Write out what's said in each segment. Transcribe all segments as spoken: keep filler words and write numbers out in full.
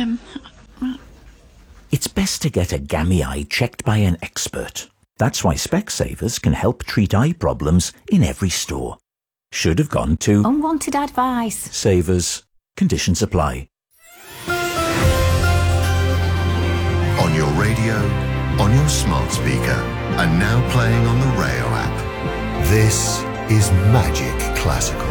Um... It's best to get a gammy eye checked by an expert. That's why Specsavers can help treat eye problems in every store. Should have gone to Unwanted advice. Savers. Conditions apply. On your radio, on your smart speaker, and now playing on the Rayo app. This is Magic Classical.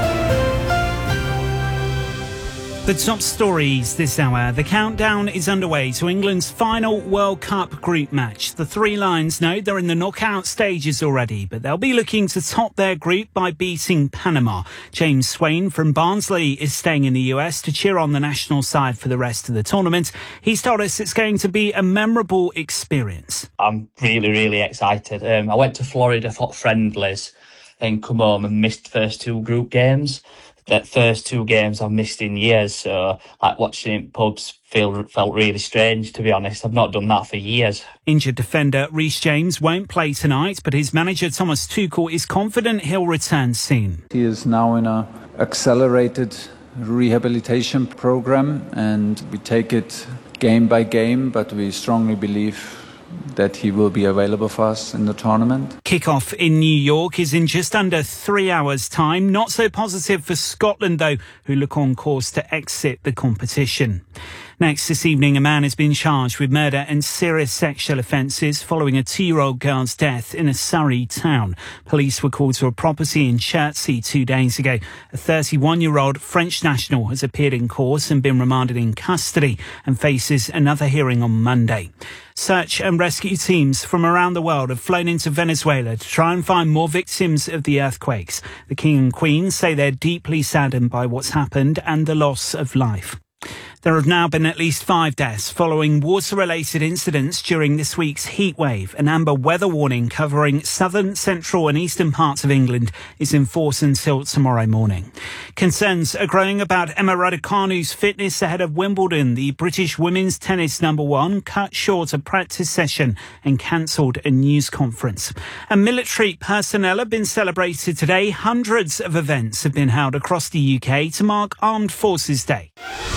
The top stories this hour. The countdown is underway to England's final World Cup group match. The Three Lions know they're in the knockout stages already, but they'll be looking to top their group by beating Panama. James Swain from Barnsley is staying in the U S to cheer on the national side for the rest of the tournament. He's told us it's going to be a memorable experience. I'm really, really excited. Um, I went to Florida for friendlies, then come home and missed the first two group games. That first two games I've missed in years, so like watching it in pubs feel, felt really strange, to be honest. I've not done that for years. Injured defender Reece James won't play tonight, but his manager Thomas Tuchel is confident he'll return soon. He is now in an accelerated rehabilitation program, and we take it game by game, but we strongly believe that he will be available for us in the tournament. Kick-off in New York is in just under three hours' time. Not so positive for Scotland, though, who look on course to exit the competition. Next this evening, a man has been charged with murder and serious sexual offences following a two-year-old girl's death in a Surrey town. Police were called to a property in Chertsey two days ago. A thirty-one-year-old French national has appeared in court and been remanded in custody and faces another hearing on Monday. Search and rescue teams from around the world have flown into Venezuela to try and find more victims of the earthquakes. The King and Queen say they're deeply saddened by what's happened and the loss of life. There have now been at least five deaths following water-related incidents during this week's heat wave. An amber weather warning covering southern, central and eastern parts of England is in force until tomorrow morning. Concerns are growing about Emma Raducanu's fitness ahead of Wimbledon. The British women's tennis number one cut short a practice session and cancelled a news conference. And military personnel have been celebrated today. Hundreds of events have been held across the U K to mark Armed Forces Day.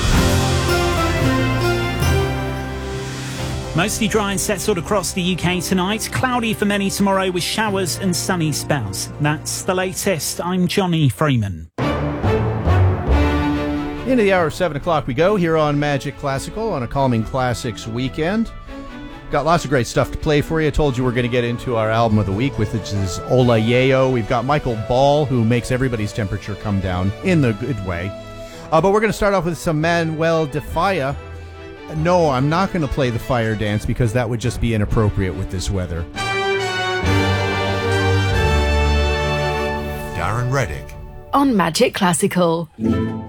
Mostly dry and settled across the U K tonight. Cloudy for many tomorrow with showers and sunny spells. That's the latest. I'm Johnny Freeman. Into the hour of seven o'clock we go here on Magic Classical on a Calming Classics weekend. Got lots of great stuff to play for you. I told you we're going to get into our album of the week, which is Ola Yayo. We've got Michael Ball, who makes everybody's temperature come down in the good way. Uh, but we're going to start off with some Manuel de Falla. No, I'm not going to play the fire dance because that would just be inappropriate with this weather. Darren Reddick on Magic Classical.